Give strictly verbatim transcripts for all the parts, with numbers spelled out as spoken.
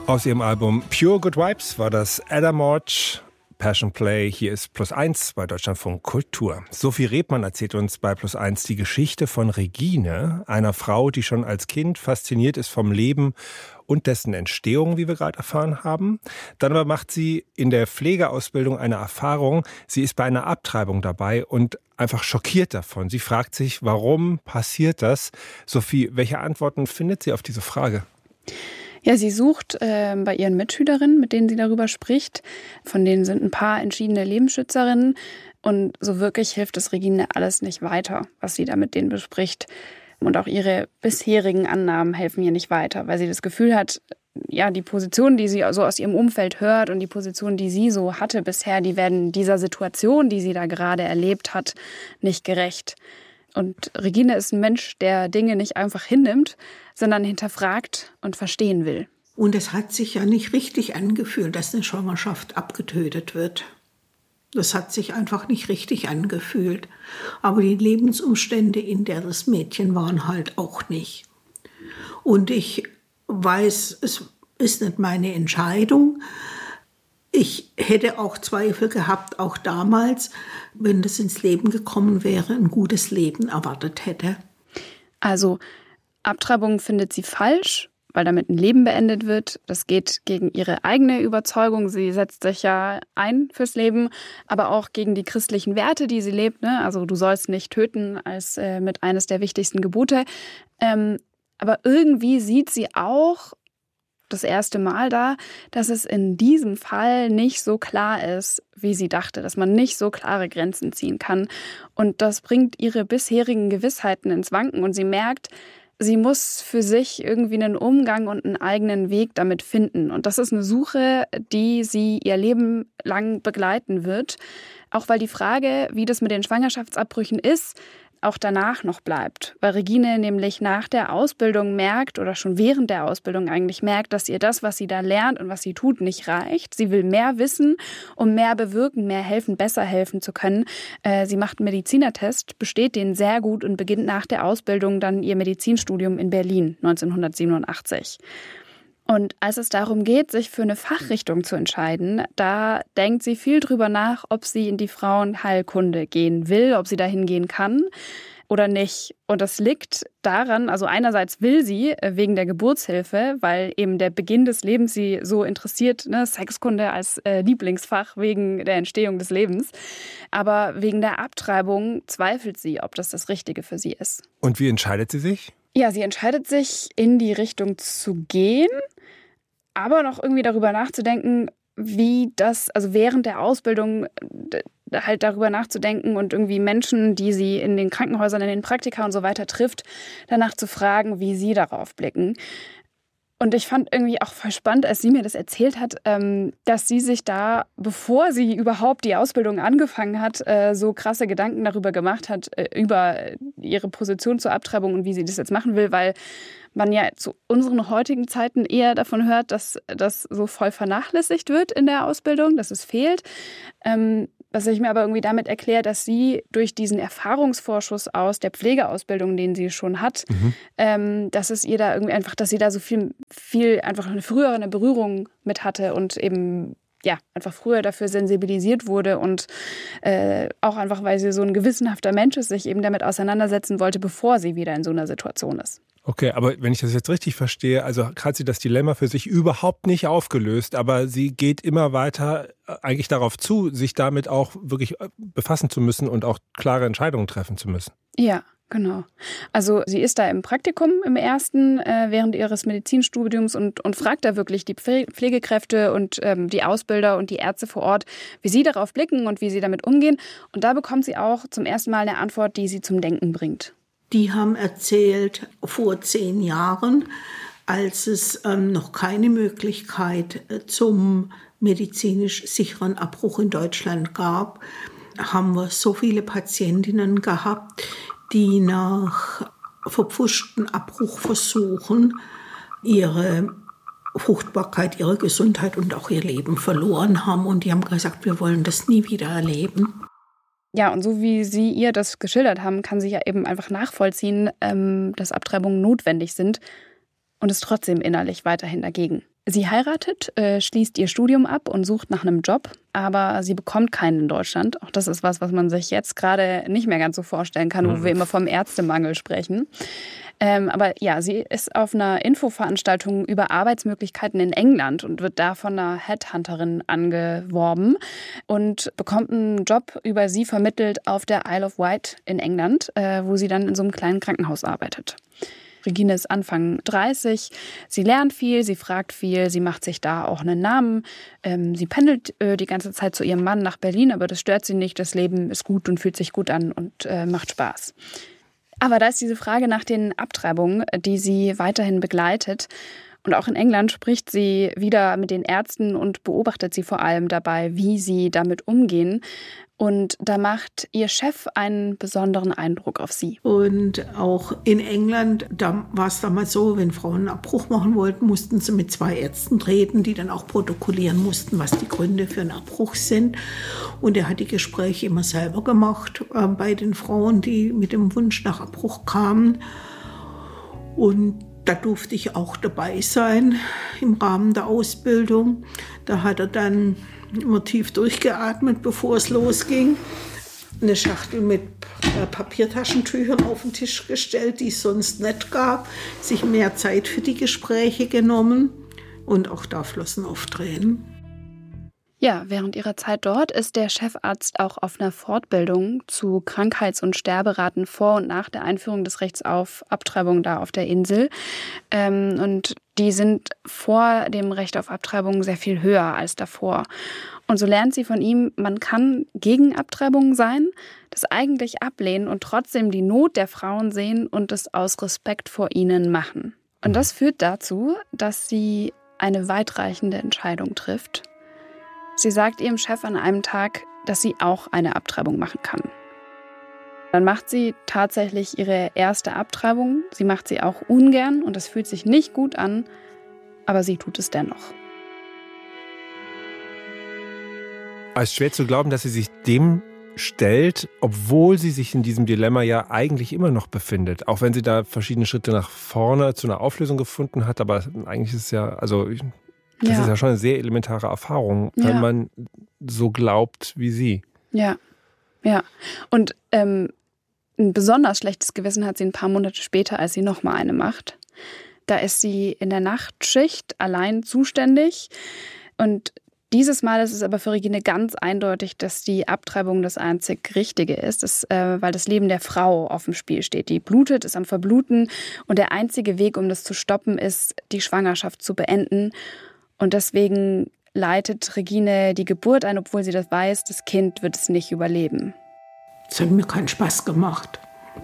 Aus ihrem Album Pure Good Vibes war das Ada Morch, Passion Play. Hier ist Plus Eins bei Deutschlandfunk Kultur. Sophie Rebmann erzählt uns bei Plus Eins die Geschichte von Regine, einer Frau, die schon als Kind fasziniert ist vom Leben und dessen Entstehung, wie wir gerade erfahren haben. Dann aber macht sie in der Pflegeausbildung eine Erfahrung. Sie ist bei einer Abtreibung dabei und einfach schockiert davon. Sie fragt sich, warum passiert das? Sophie, welche Antworten findet sie auf diese Frage? Ja, sie sucht äh, bei ihren Mitschülerinnen, mit denen sie darüber spricht. Von denen sind ein paar entschiedene Lebensschützerinnen. Und so wirklich hilft es Regine alles nicht weiter, was sie da mit denen bespricht. Und auch ihre bisherigen Annahmen helfen ihr nicht weiter, weil sie das Gefühl hat, ja, die Position, die sie so aus ihrem Umfeld hört und die Position, die sie so hatte bisher, die werden dieser Situation, die sie da gerade erlebt hat, nicht gerecht. Und Regine ist ein Mensch, der Dinge nicht einfach hinnimmt, sondern hinterfragt und verstehen will. Und es hat sich ja nicht richtig angefühlt, dass eine Schwangerschaft abgetötet wird. Das hat sich einfach nicht richtig angefühlt. Aber die Lebensumstände, in der das Mädchen waren, halt auch nicht. Und ich weiß, es ist nicht meine Entscheidung. Ich hätte auch Zweifel gehabt, auch damals, wenn das ins Leben gekommen wäre, ein gutes Leben erwartet hätte. Also Abtreibung findet sie falsch, weil damit ein Leben beendet wird. Das geht gegen ihre eigene Überzeugung. Sie setzt sich ja ein fürs Leben, aber auch gegen die christlichen Werte, die sie lebt. Ne? Also du sollst nicht töten als äh, mit eines der wichtigsten Gebote. Ähm, aber irgendwie sieht sie auch das erste Mal da, dass es in diesem Fall nicht so klar ist, wie sie dachte, dass man nicht so klare Grenzen ziehen kann. Und das bringt ihre bisherigen Gewissheiten ins Wanken und sie merkt, sie muss für sich irgendwie einen Umgang und einen eigenen Weg damit finden. Und das ist eine Suche, die sie ihr Leben lang begleiten wird. Auch weil die Frage, wie das mit den Schwangerschaftsabbrüchen ist, auch danach noch bleibt. Weil Regine nämlich nach der Ausbildung merkt oder schon während der Ausbildung eigentlich merkt, dass ihr das, was sie da lernt und was sie tut, nicht reicht. Sie will mehr wissen, um mehr bewirken, mehr helfen, besser helfen zu können. Äh, sie macht einen Medizinertest, besteht den sehr gut und beginnt nach der Ausbildung dann ihr Medizinstudium in Berlin neunzehnhundertsiebenundachtzig. Und als es darum geht, sich für eine Fachrichtung zu entscheiden, da denkt sie viel drüber nach, ob sie in die Frauenheilkunde gehen will, ob sie dahin gehen kann oder nicht. Und das liegt daran, also einerseits will sie wegen der Geburtshilfe, weil eben der Beginn des Lebens sie so interessiert, ne, Sexkunde als äh, Lieblingsfach wegen der Entstehung des Lebens. Aber wegen der Abtreibung zweifelt sie, ob das das Richtige für sie ist. Und wie entscheidet sie sich? Ja, sie entscheidet sich, in die Richtung zu gehen, aber noch irgendwie darüber nachzudenken, wie das, also während der Ausbildung halt darüber nachzudenken und irgendwie Menschen, die sie in den Krankenhäusern, in den Praktika und so weiter trifft, danach zu fragen, wie sie darauf blicken. Und ich fand irgendwie auch voll spannend, als sie mir das erzählt hat, dass sie sich da, bevor sie überhaupt die Ausbildung angefangen hat, so krasse Gedanken darüber gemacht hat, über ihre Position zur Abtreibung und wie sie das jetzt machen will, weil man ja zu unseren heutigen Zeiten eher davon hört, dass das so voll vernachlässigt wird in der Ausbildung, dass es fehlt. Was ich mir aber irgendwie damit erkläre, dass sie durch diesen Erfahrungsvorschuss aus der Pflegeausbildung, den sie schon hat, mhm. ähm, dass es ihr da irgendwie einfach, dass sie da so viel, viel einfach eine frühere eine Berührung mit hatte und eben ja einfach früher dafür sensibilisiert wurde und äh, auch einfach, weil sie so ein gewissenhafter Mensch ist, sich eben damit auseinandersetzen wollte, bevor sie wieder in so einer Situation ist. Okay, aber wenn ich das jetzt richtig verstehe, also hat sie das Dilemma für sich überhaupt nicht aufgelöst, aber sie geht immer weiter eigentlich darauf zu, sich damit auch wirklich befassen zu müssen und auch klare Entscheidungen treffen zu müssen. Ja, genau. Also sie ist da im Praktikum im ersten äh, während ihres Medizinstudiums und, und fragt da wirklich die Pflegekräfte und ähm, die Ausbilder und die Ärzte vor Ort, wie sie darauf blicken und wie sie damit umgehen. Und da bekommt sie auch zum ersten Mal eine Antwort, die sie zum Denken bringt. Die haben erzählt, vor zehn Jahren, als es ähm, noch keine Möglichkeit äh, zum medizinisch sicheren Abbruch in Deutschland gab, haben wir so viele Patientinnen gehabt, die nach verpfuschten Abbruchversuchen ihre Fruchtbarkeit, ihre Gesundheit und auch ihr Leben verloren haben. Und die haben gesagt, wir wollen das nie wieder erleben. Ja, und so wie Sie ihr das geschildert haben, kann sie ja eben einfach nachvollziehen, ähm, dass Abtreibungen notwendig sind und ist trotzdem innerlich weiterhin dagegen. Sie heiratet, äh, schließt ihr Studium ab und sucht nach einem Job, aber sie bekommt keinen in Deutschland. Auch das ist was, was man sich jetzt gerade nicht mehr ganz so vorstellen kann, wo mhm. wir immer vom Ärztemangel sprechen. Ähm, aber ja, sie ist auf einer Infoveranstaltung über Arbeitsmöglichkeiten in England und wird da von einer Headhunterin angeworben und bekommt einen Job über sie vermittelt auf der Isle of Wight in England, äh, wo sie dann in so einem kleinen Krankenhaus arbeitet. Regine ist Anfang dreißig, sie lernt viel, sie fragt viel, sie macht sich da auch einen Namen. Ähm, sie pendelt äh, die ganze Zeit zu ihrem Mann nach Berlin, aber das stört sie nicht. Das Leben ist gut und fühlt sich gut an und äh, macht Spaß. Aber da ist diese Frage nach den Abtreibungen, die sie weiterhin begleitet. Und auch in England spricht sie wieder mit den Ärzten und beobachtet sie vor allem dabei, wie sie damit umgehen. Und da macht ihr Chef einen besonderen Eindruck auf sie. Und auch in England, da war es damals so, wenn Frauen einen Abbruch machen wollten, mussten sie mit zwei Ärzten reden, die dann auch protokollieren mussten, was die Gründe für einen Abbruch sind. Und er hat die Gespräche immer selber gemacht äh, bei den Frauen, die mit dem Wunsch nach Abbruch kamen. Und da durfte ich auch dabei sein im Rahmen der Ausbildung. Da hat er dann immer tief durchgeatmet, bevor es losging. Eine Schachtel mit Papiertaschentüchern auf den Tisch gestellt, die es sonst nicht gab. Sich mehr Zeit für die Gespräche genommen. Und auch da flossen oft Tränen. Ja, während ihrer Zeit dort ist der Chefarzt auch auf einer Fortbildung zu Krankheits- und Sterberaten vor und nach der Einführung des Rechts auf Abtreibung da auf der Insel. Ähm, und die sind vor dem Recht auf Abtreibung sehr viel höher als davor. Und so lernt sie von ihm, man kann gegen Abtreibung sein, das eigentlich ablehnen und trotzdem die Not der Frauen sehen und es aus Respekt vor ihnen machen. Und das führt dazu, dass sie eine weitreichende Entscheidung trifft. Sie sagt ihrem Chef an einem Tag, dass sie auch eine Abtreibung machen kann. Dann macht sie tatsächlich ihre erste Abtreibung. Sie macht sie auch ungern und es fühlt sich nicht gut an, aber sie tut es dennoch. Es ist schwer zu glauben, dass sie sich dem stellt, obwohl sie sich in diesem Dilemma ja eigentlich immer noch befindet. Auch wenn sie da verschiedene Schritte nach vorne zu einer Auflösung gefunden hat, aber eigentlich ist es ja, also das ja. ist ja schon eine sehr elementare Erfahrung, wenn ja. man so glaubt wie sie. Ja, ja. Und ähm, ein besonders schlechtes Gewissen hat sie ein paar Monate später, als sie nochmal eine macht. Da ist sie in der Nachtschicht allein zuständig. Und dieses Mal ist es aber für Regine ganz eindeutig, dass die Abtreibung das einzig Richtige ist, das, äh, weil das Leben der Frau auf dem Spiel steht. Die blutet, ist am Verbluten und der einzige Weg, um das zu stoppen, ist, die Schwangerschaft zu beenden. Und deswegen leitet Regine die Geburt ein, obwohl sie das weiß, das Kind wird es nicht überleben. Das hat mir keinen Spaß gemacht.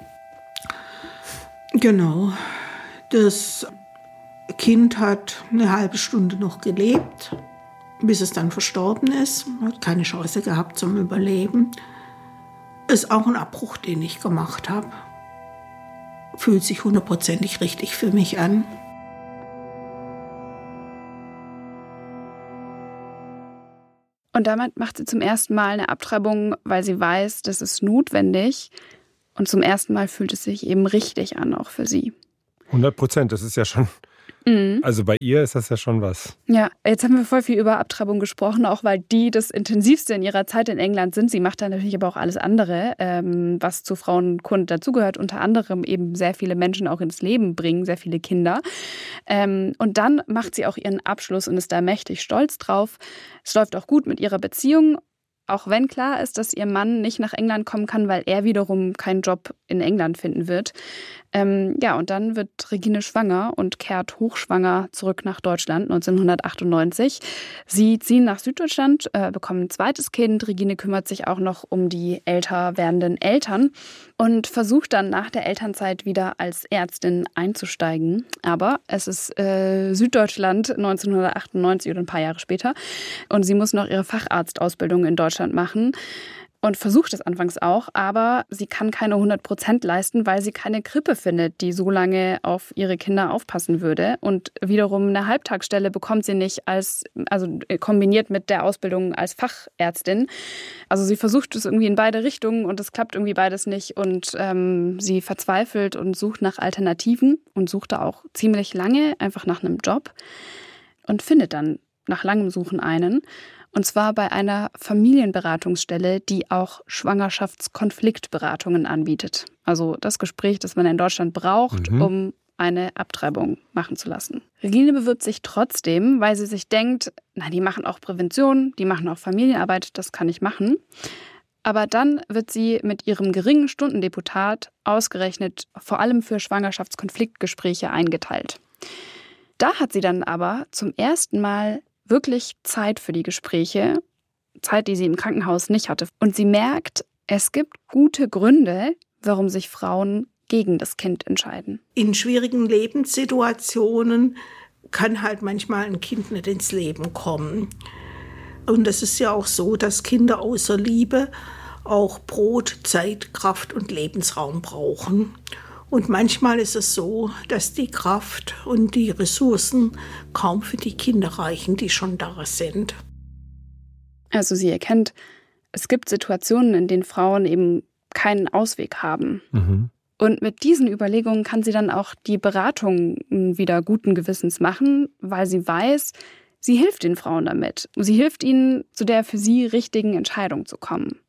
Genau. Das Kind hat eine halbe Stunde noch gelebt, bis es dann verstorben ist. Hat keine Chance gehabt zum Überleben. Ist auch ein Abbruch, den ich gemacht habe. Fühlt sich hundertprozentig richtig für mich an. Und damit macht sie zum ersten Mal eine Abtreibung, weil sie weiß, das ist notwendig. Und zum ersten Mal fühlt es sich eben richtig an, auch für sie. hundert Prozent, das ist ja schon, mhm. also bei ihr ist das ja schon was. Ja, jetzt haben wir voll viel über Abtreibung gesprochen, auch weil die das Intensivste in ihrer Zeit in England sind. Sie macht da natürlich aber auch alles andere, ähm, was zu Frauenkund dazugehört. Unter anderem eben sehr viele Menschen auch ins Leben bringen, sehr viele Kinder. Ähm, und dann macht sie auch ihren Abschluss und ist da mächtig stolz drauf. Es läuft auch gut mit ihrer Beziehung. Auch wenn klar ist, dass ihr Mann nicht nach England kommen kann, weil er wiederum keinen Job in England finden wird. Ähm, ja, und dann wird Regine schwanger und kehrt hochschwanger zurück nach Deutschland neunzehnhundertachtundneunzig. Sie ziehen nach Süddeutschland, äh, bekommen ein zweites Kind. Regine kümmert sich auch noch um die älter werdenden Eltern und versucht dann nach der Elternzeit wieder als Ärztin einzusteigen. Aber es ist äh, Süddeutschland neunzehnhundertachtundneunzig oder ein paar Jahre später und sie muss noch ihre Facharztausbildung in Deutschland machen. Und versucht es anfangs auch, aber sie kann keine hundert Prozent leisten, weil sie keine Krippe findet, die so lange auf ihre Kinder aufpassen würde. Und wiederum eine Halbtagsstelle bekommt sie nicht, als, also kombiniert mit der Ausbildung als Fachärztin. Also sie versucht es irgendwie in beide Richtungen und es klappt irgendwie beides nicht. Und ähm, sie verzweifelt und sucht nach Alternativen und sucht da auch ziemlich lange einfach nach einem Job. und findet dann nach langem Suchen einen. Und zwar bei einer Familienberatungsstelle, die auch Schwangerschaftskonfliktberatungen anbietet. Also das Gespräch, das man in Deutschland braucht, mhm. um eine Abtreibung machen zu lassen. Regine bewirbt sich trotzdem, weil sie sich denkt, na, die machen auch Prävention, die machen auch Familienarbeit, das kann ich machen. Aber dann wird sie mit ihrem geringen Stundendeputat ausgerechnet vor allem für Schwangerschaftskonfliktgespräche eingeteilt. Da hat sie dann aber zum ersten Mal wirklich Zeit für die Gespräche, Zeit, die sie im Krankenhaus nicht hatte. Und sie merkt, es gibt gute Gründe, warum sich Frauen gegen das Kind entscheiden. In schwierigen Lebenssituationen kann halt manchmal ein Kind nicht ins Leben kommen. Und es ist ja auch so, dass Kinder außer Liebe auch Brot, Zeit, Kraft und Lebensraum brauchen. Und manchmal ist es so, dass die Kraft und die Ressourcen kaum für die Kinder reichen, die schon da sind. Also sie erkennt, es gibt Situationen, in denen Frauen eben keinen Ausweg haben. Mhm. Und mit diesen Überlegungen kann sie dann auch die Beratung wieder guten Gewissens machen, weil sie weiß, sie hilft den Frauen damit. Sie hilft ihnen, zu der für sie richtigen Entscheidung zu kommen.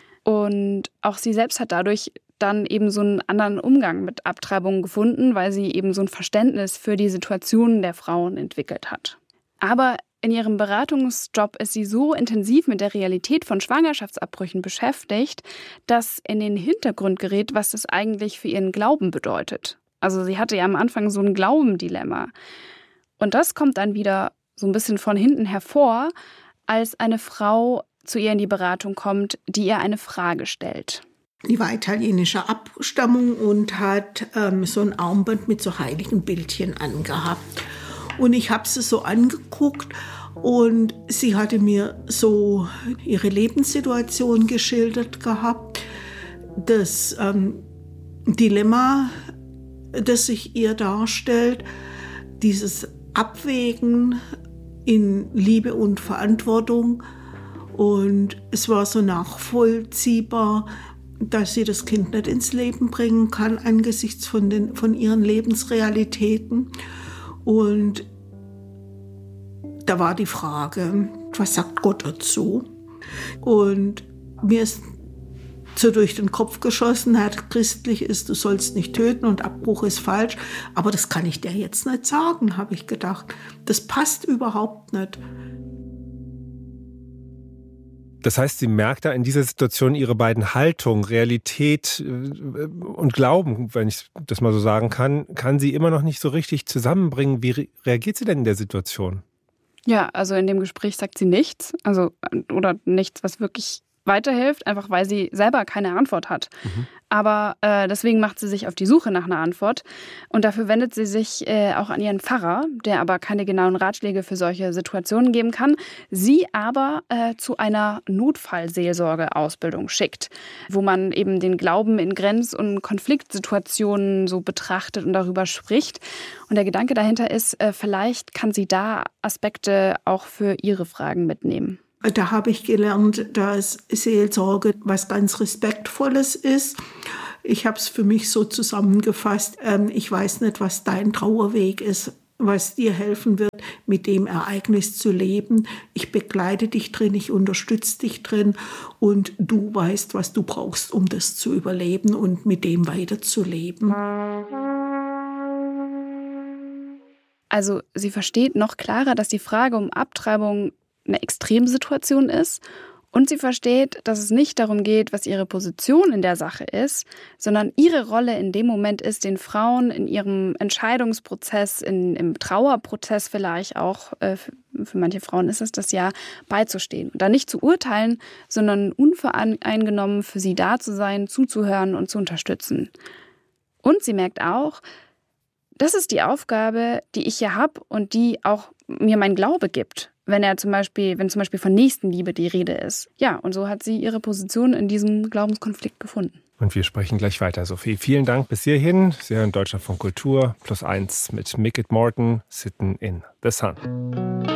Und auch sie selbst hat dadurch dann eben so einen anderen Umgang mit Abtreibungen gefunden, weil sie eben so ein Verständnis für die Situationen der Frauen entwickelt hat. Aber in ihrem Beratungsjob ist sie so intensiv mit der Realität von Schwangerschaftsabbrüchen beschäftigt, dass in den Hintergrund gerät, was das eigentlich für ihren Glauben bedeutet. Also sie hatte ja am Anfang so ein Glaubendilemma. Und das kommt dann wieder so ein bisschen von hinten hervor, als eine Frau zu ihr in die Beratung kommt, die ihr eine Frage stellt. Die war italienischer Abstammung und hat ähm, so ein Armband mit so heiligen Bildchen angehabt. Und ich habe sie so angeguckt und sie hatte mir so ihre Lebenssituation geschildert gehabt. Das ähm, Dilemma, das sich ihr darstellt, dieses Abwägen in Liebe und Verantwortung. Und es war so nachvollziehbar, dass sie das Kind nicht ins Leben bringen kann angesichts von, den, von ihren Lebensrealitäten. Und da war die Frage, was sagt Gott dazu? Und mir ist so durch den Kopf geschossen, Herr, christlich ist, du sollst nicht töten und Abbruch ist falsch. Aber das kann ich dir jetzt nicht sagen, habe ich gedacht. Das passt überhaupt nicht. Das heißt, sie merkt da in dieser Situation ihre beiden Haltungen, Realität und Glauben, wenn ich das mal so sagen kann, kann sie immer noch nicht so richtig zusammenbringen. Wie re- reagiert sie denn in der Situation? Ja, also in dem Gespräch sagt sie nichts, also oder nichts, was wirklich weiterhilft, einfach weil sie selber keine Antwort hat. Mhm. Aber äh, deswegen macht sie sich auf die Suche nach einer Antwort. Und dafür wendet sie sich äh, auch an ihren Pfarrer, der aber keine genauen Ratschläge für solche Situationen geben kann, sie aber äh, zu einer Notfallseelsorge-Ausbildung schickt, wo man eben den Glauben in Grenz- und Konfliktsituationen so betrachtet und darüber spricht. Und der Gedanke dahinter ist, äh, vielleicht kann sie da Aspekte auch für ihre Fragen mitnehmen. Da habe ich gelernt, dass Seelsorge was ganz Respektvolles ist. Ich habe es für mich so zusammengefasst. Ähm, ich weiß nicht, was dein Trauerweg ist, was dir helfen wird, mit dem Ereignis zu leben. Ich begleite dich drin, ich unterstütze dich drin und du weißt, was du brauchst, um das zu überleben und mit dem weiterzuleben. Also sie versteht noch klarer, dass die Frage um Abtreibung eine Extremsituation ist und sie versteht, dass es nicht darum geht, was ihre Position in der Sache ist, sondern ihre Rolle in dem Moment ist, den Frauen in ihrem Entscheidungsprozess, in, im Trauerprozess vielleicht auch, äh, für manche Frauen ist es das ja, beizustehen. Und da nicht zu urteilen, sondern unvoreingenommen für sie da zu sein, zuzuhören und zu unterstützen. Und sie merkt auch, das ist die Aufgabe, die ich hier habe und die auch mir mein Glaube gibt. Wenn er zum Beispiel, wenn zum Beispiel von Nächstenliebe die Rede ist. Ja, und so hat sie ihre Position in diesem Glaubenskonflikt gefunden. Und wir sprechen gleich weiter. Sophie, vielen Dank bis hierhin. Sie hören Deutschlandfunk Kultur plus eins mit Mick Morton, Sitting in the Sun.